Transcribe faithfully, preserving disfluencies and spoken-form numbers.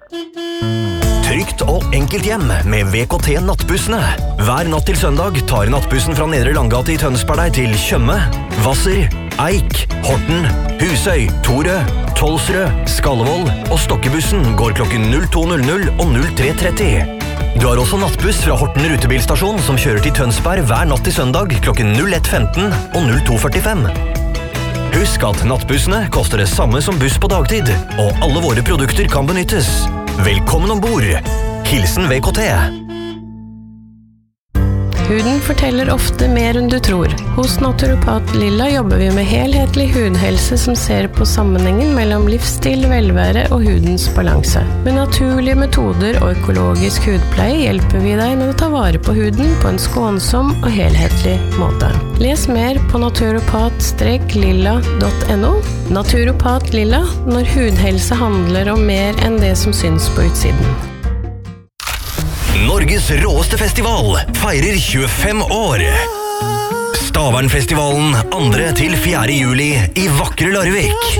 Trygt og enkelt hjem med V K T Nattbussene. Hver natt til søndag tar nattbussen fra Nedre Langgate i Tønsberg deg til Tjøme, Hvasser, Eik, Horten, Husøy, Torø, Tolsrød, Skallevoll og Stokkebussen går klokken to og tre tretti. Du har også nattbuss fra Horten rutebilstasjon som kjører til Tønsberg hver natt til søndag klokken ett femten og to førtifem. Husk at nattbussene koster det samme som buss på dagtid, og alle våre produkter kan benyttes. Velkommen ombord. Hilsen V K T. Huden forteller ofte mer enn du tror. Hos Naturopat Lilla jobber vi med helhetlig hudhelse som ser på sammenhengen mellom livsstil, velvære og hudens balanse. Med naturlige metoder og økologisk hudpleie hjelper vi deg med å ta vare på huden på en skånsom og helhetlig måte. Les mer på naturopat lilla punktum no. Naturopat Lilla, når hudhelse handler om mer enn det som syns på utsiden. Norges råeste festival feirer tjuefem år. Stavernfestivalen andre til fjerde juli i vakre Larvik.